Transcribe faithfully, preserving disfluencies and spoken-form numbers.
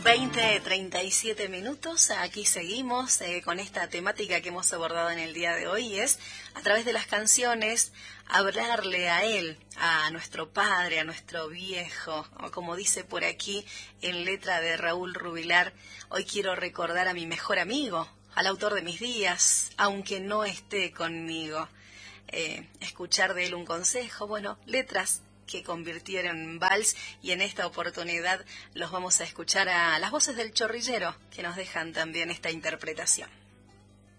veinte, treinta y siete minutos, aquí seguimos eh, con esta temática que hemos abordado en el día de hoy, y es a través de las canciones hablarle a él, a nuestro padre, a nuestro viejo, o como dice por aquí en letra de Raúl Rubilar: hoy quiero recordar a mi mejor amigo, al autor de mis días, aunque no esté conmigo. Eh, escuchar de él un consejo, bueno, letras que convirtieron en vals, y en esta oportunidad los vamos a escuchar a las voces del Chorrillero, que nos dejan también esta interpretación.